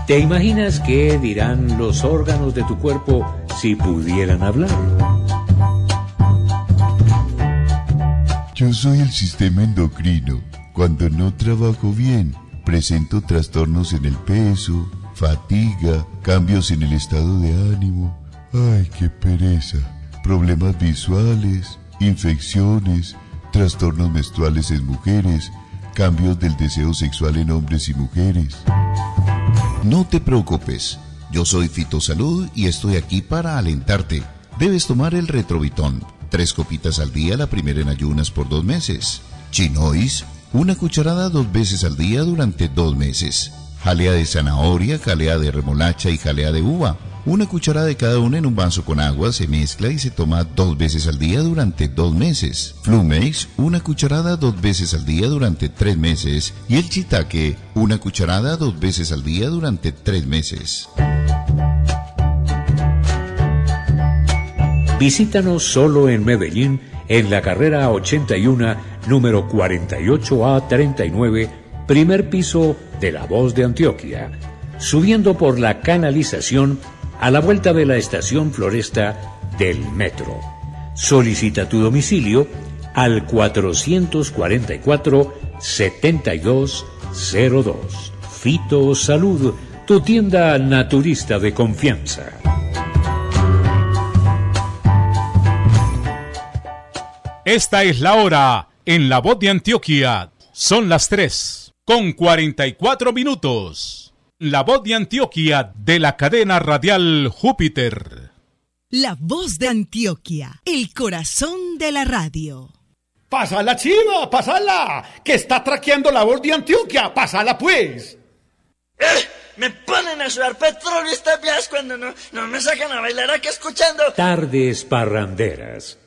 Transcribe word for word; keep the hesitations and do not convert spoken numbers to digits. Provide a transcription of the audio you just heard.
¿Te imaginas qué dirán los órganos de tu cuerpo si pudieran hablar? Yo soy el sistema endocrino. Cuando no trabajo bien, presento trastornos en el peso, fatiga, cambios en el estado de ánimo. Ay, qué pereza. Problemas visuales, infecciones, trastornos menstruales en mujeres, cambios del deseo sexual en hombres y mujeres. No te preocupes, yo soy Fitosalud y estoy aquí para alentarte. Debes tomar el Retrovitón, tres copitas al día, la primera en ayunas por dos meses. Chinois, una cucharada dos veces al día durante dos meses. Jalea de zanahoria, jalea de remolacha y jalea de uva. Una cucharada de cada una en un vaso con agua, se mezcla y se toma dos veces al día durante dos meses. Flumex, una cucharada dos veces al día durante tres meses. Y el Chitaque, una cucharada dos veces al día durante tres meses. Visítanos solo en Medellín, en la carrera ochenta y uno, número cuarenta y ocho A treinta y nueve, primer piso de La Voz de Antioquia, subiendo por la canalización a la vuelta de la estación Floresta del metro. Solicita tu domicilio al cuatrocientos cuarenta y cuatro, setenta y dos cero dos. Fitosalud, tu tienda naturista de confianza. Esta es la hora en La Voz de Antioquia. Son las tres con cuarenta y cuatro minutos. La Voz de Antioquia de la cadena radial Júpiter. La Voz de Antioquia, el corazón de la radio. ¡Pásala, chiva! ¡Pásala! ¡Que está traqueando La Voz de Antioquia! ¡Pásala, pues! ¡Eh! Me ponen a sudar petróleo estas vías cuando no, no me sacan a bailar aquí escuchando. Tardes parranderas.